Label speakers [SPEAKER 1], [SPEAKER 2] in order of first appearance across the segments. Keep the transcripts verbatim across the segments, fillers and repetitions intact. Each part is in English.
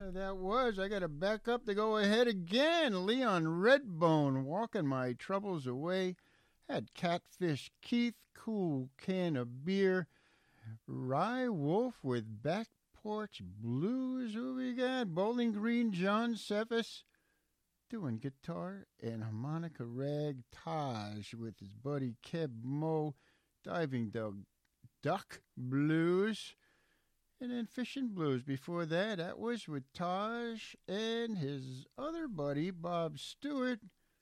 [SPEAKER 1] That was. I got to back up to go ahead again. Leon Redbone, Walking My Troubles Away. Had Catfish Keith, Cool Can of Beer. Rye Wolf with Back Porch Blues. Who we got? Bowling Green John Cephas doing guitar and harmonica rag. Taj with his buddy Keb Mo. Diving Dog Duck Blues. And then Fishing Blues. Before that, that was with Taj and his other buddy, Bob Stewart,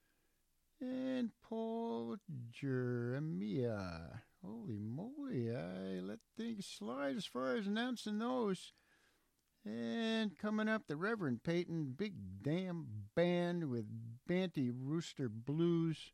[SPEAKER 1] and Paul Jeremiah. Holy moly, I let things slide as far as announcing those. And coming up, the Reverend Peyton, Big Damn Band with Banty Rooster Blues.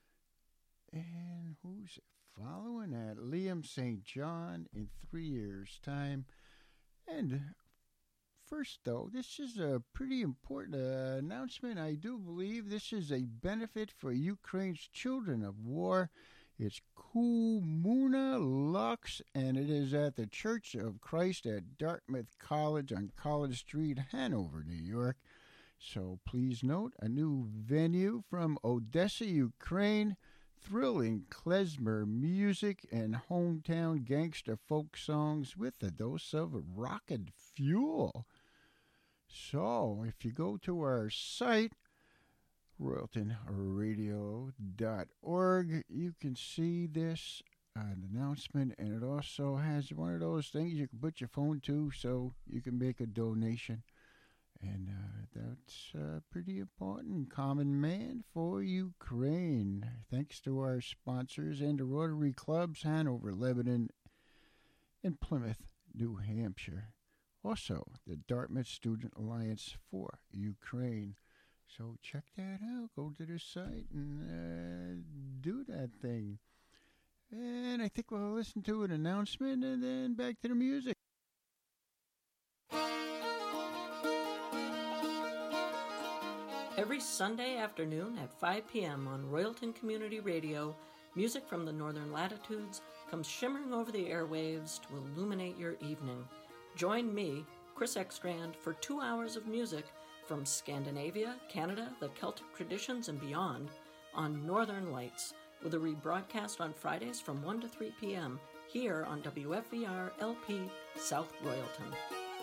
[SPEAKER 1] And who's following that? Liam Saint John in three years' time. And first, though, this is a pretty important uh, announcement. I do believe this is a benefit for Ukraine's children of war. It's Kumuna Lux, and it is at the Church of Christ at Dartmouth College on College Street, Hanover, New York. So please note, a new venue from Odessa, Ukraine. Thrilling klezmer music and hometown gangster folk songs with a dose of rocket fuel. So, if you go to our site, royalton radio dot org, you can see this uh, announcement, and it also has one of those things you can put your phone to so you can make a donation. And uh, that's uh, pretty important. Common Man for Ukraine. Thanks to our sponsors and the Rotary Clubs, Hanover, Lebanon, and Plymouth, New Hampshire. Also, the Dartmouth Student Alliance for Ukraine. So check that out. Go to the site and uh, do that thing. And I think we'll listen to an announcement and then back to the music.
[SPEAKER 2] Every Sunday afternoon at five p.m. on Royalton Community Radio, music from the Northern Latitudes comes shimmering over the airwaves to illuminate your evening. Join me, Chris Ekstrand, for two hours of music from Scandinavia, Canada, the Celtic traditions, and beyond on Northern Lights, with a rebroadcast on Fridays from one to three p.m. here on W F V R L P South Royalton.